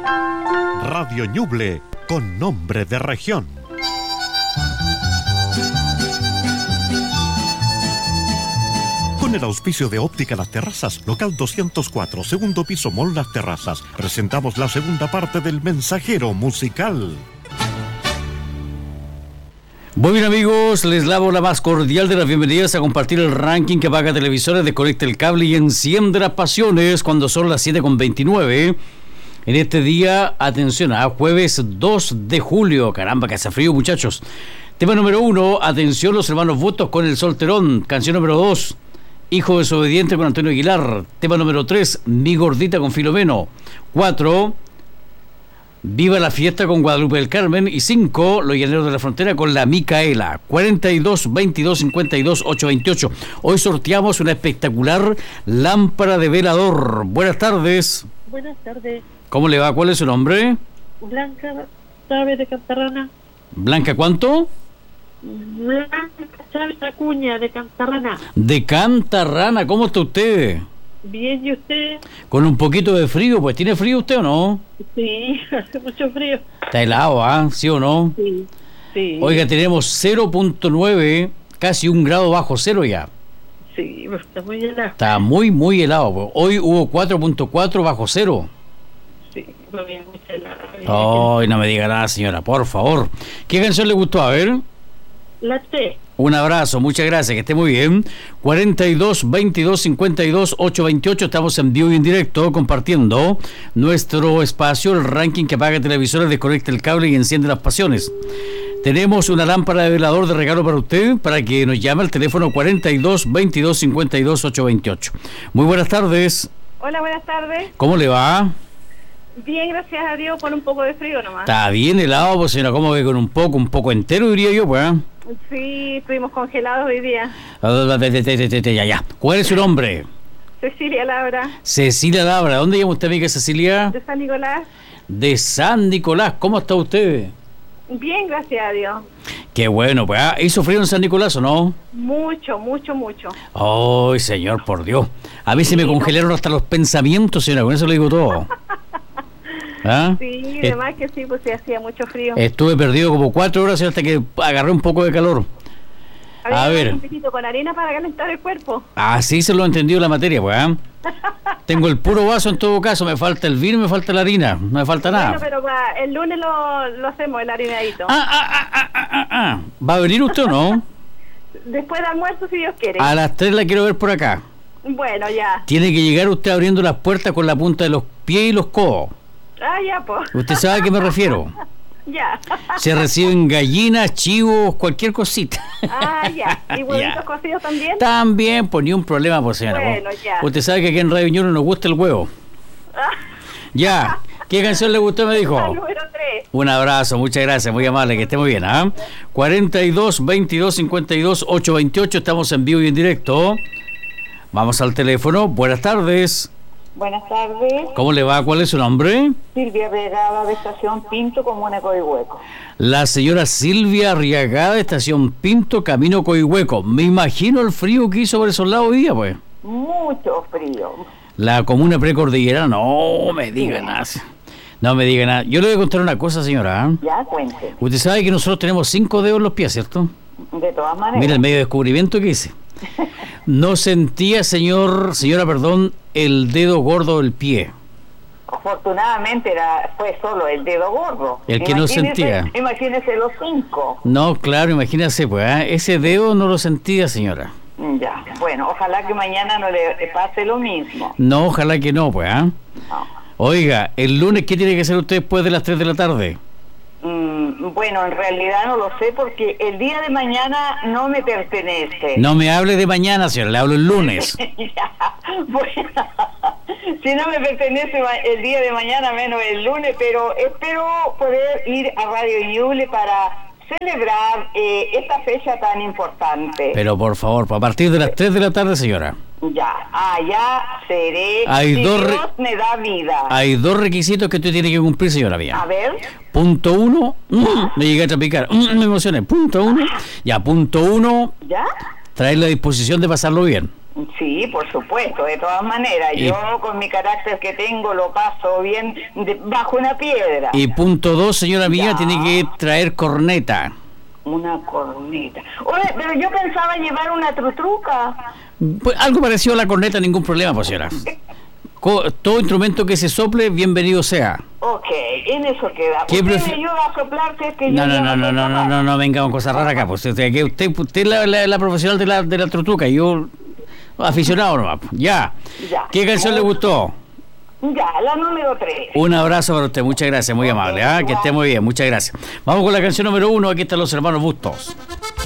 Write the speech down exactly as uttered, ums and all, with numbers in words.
Radio Ñuble, con nombre de región. Con el auspicio de Óptica Las Terrazas, local doscientos cuatro, segundo piso, Mall Las Terrazas, presentamos la segunda parte del Mensajero Musical. Muy bien, amigos, les damos la más cordial de las bienvenidas a compartir el ranking que paga televisores, desconecta el cable y enciende las pasiones cuando son las siete con veintinueve. En este día, atención, a jueves dos de julio. Caramba, que hace frío, muchachos. Tema número uno, atención, Los Hermanos Bustos con El Solterón. Canción número dos, Hijo Desobediente con Antonio Aguilar. Tema número tres, Mi Gordita con Filomeno. cuatro, Viva la Fiesta con Guadalupe del Carmen. Y cinco, Los Llaneros de la Frontera con La Micaela. cuarenta y dos, veintidós, cincuenta y dos, ochocientos veintiocho. Hoy sorteamos una espectacular lámpara de velador. Buenas tardes. Buenas tardes. ¿Cómo le va? ¿Cuál es su nombre? Blanca Chávez de Cantarrana. ¿Blanca cuánto? Blanca Chávez Acuña de Cantarrana. De Cantarrana. ¿Cómo está usted? Bien, ¿y usted? Con un poquito de frío, pues. ¿Tiene frío usted o no? Sí, hace mucho frío. Está helado, ¿ah? ¿Sí o no? Sí, sí. Oiga, tenemos cero punto nueve, casi un grado bajo cero ya. Sí, está muy helado. Está muy, muy helado. Pues. Hoy hubo cuatro punto cuatro bajo cero. Sí, había mucha helado. Ay, no me diga nada, señora, por favor. ¿Qué canción le gustó? A ver. La T. Un abrazo, muchas gracias, que esté muy bien. cuarenta y dos, veintidós, cincuenta y dos, ochocientos veintiocho, estamos en vivo y en directo compartiendo nuestro espacio, el ranking que paga televisores, desconecta el cable y enciende las pasiones. Tenemos una lámpara de velador de regalo para usted, para que nos llame al teléfono cuarenta y dos, veintidós, cincuenta y dos, ochocientos veintiocho. Muy buenas tardes. Hola, buenas tardes. ¿Cómo le va? Bien, gracias a Dios, con un poco de frío nomás. Está bien helado, pues señora, ¿cómo que con un poco, un poco entero diría yo, pues? Sí, estuvimos congelados hoy día. Ya, ya. ¿Cuál es su nombre? Cecilia Labra. Cecilia Labra. ¿Dónde llama usted, amiga Cecilia? De San Nicolás. De San Nicolás. ¿Cómo está usted? Bien, gracias a Dios. Qué bueno, pues. ¿Ah? ¿Hizo frío en San Nicolás o no? Mucho, mucho, mucho. Ay, señor, por Dios. A mí se me congelaron hasta los pensamientos, señora. Con eso le digo todo. ¿Ah? Sí, además que sí, pues sí, hacía mucho frío. Estuve perdido como cuatro horas hasta que agarré un poco de calor. Había a ver. Un poquito con arena para calentar el cuerpo. Así se lo ha entendido la materia, pues. ¿eh? Tengo el puro vaso en todo caso, me falta el vino y me falta la harina, no me falta nada. Bueno, pero pa, el lunes lo, lo hacemos, el harinadito. Ah, ah, ah, ah, ah, ah. ¿Va a venir usted o no? Después del almuerzo, si Dios quiere. A las tres la quiero ver por acá. Bueno, ya. Tiene que llegar usted abriendo las puertas con la punta de los pies y los codos. Ah, ya, pues. ¿Usted sabe a qué me refiero? Ya. Se reciben gallinas, chivos, cualquier cosita. Ah, ya. ¿Y huevitos Ya. cocidos también? También, pues ni un problema, pues señora. Bueno, ya. Usted sabe que aquí en Radio Ñuble nos gusta el huevo. Ya. ¿Qué canción le gustó, me dijo? Al número tres. Un abrazo, muchas gracias, muy amable, que esté muy bien. ¿ah? cuarenta y dos, veintidós, cincuenta y dos, ochocientos veintiocho, estamos en vivo y en directo. Vamos al teléfono. Buenas tardes. Buenas tardes. ¿Cómo le va? ¿Cuál es su nombre? Silvia Regada de Estación Pinto, Comuna Coihueco. La señora Silvia Arriagada, Estación Pinto, Camino Coihueco. Me imagino el frío que hizo por esos lados hoy día, pues. Mucho frío. La comuna precordillerana, no me diga nada. No me diga nada. Yo le voy a contar una cosa, señora. ¿eh? Ya, cuente. Usted sabe que nosotros tenemos cinco dedos en los pies, ¿cierto? De todas maneras. Mira el medio descubrimiento que hice. No sentía, señor, señora, perdón, el dedo gordo del pie. Afortunadamente era, fue solo el dedo gordo. El que no sentía. Imagínese los cinco. No, claro, imagínese, pues, ¿eh? Ese dedo no lo sentía, señora. Ya, bueno, ojalá que mañana no le, le pase lo mismo. No, ojalá que no, pues, ¿eh? No. Oiga, el lunes, ¿qué tiene que hacer usted después de las tres de la tarde? Mm, bueno, en realidad no lo sé porque el día de mañana no me pertenece. No me hable de mañana, señora, le hablo el lunes. Ya, bueno, si no me pertenece el día de mañana, menos el lunes, pero espero poder ir a Radio Ñuble para celebrar eh, esta fecha tan importante. Pero por favor, a partir de las tres de la tarde, señora. Ya, allá seré. Hay si dos Dios re- me da vida. Hay dos requisitos que usted tiene que cumplir, señora mía. A ver. Punto uno, mm, me llegué a trapicar, mm, me emocioné. Punto uno, ya, punto uno, ¿Ya? traer la disposición de pasarlo bien. Sí, por supuesto, de todas maneras. Y- Yo con mi carácter que tengo lo paso bien de- bajo una piedra. Y punto dos, señora mía, Ya. tiene que traer corneta. Una corneta. Oye, pero yo pensaba llevar una trutruca. Pues, algo parecido a la corneta, ningún problema, pues señora. Co- todo instrumento que se sople, bienvenido sea. Ok, en eso queda. ¿Qué ¿Usted prefi- me ayuda a soplar si es que No, yo no, ya no, no, sé no, no, soplar? no, no, venga con cosas raras acá. Pues usted, que usted, usted es la, la, la profesional de la, de la trutuca, yo aficionado nomás. Ya. Ya. ¿Qué canción le gustó? Ya, la número tres. Un abrazo para usted, muchas gracias, muy amable. ¿ah? Que esté muy bien, muchas gracias. Vamos con la canción número uno, aquí están los hermanos Bustos.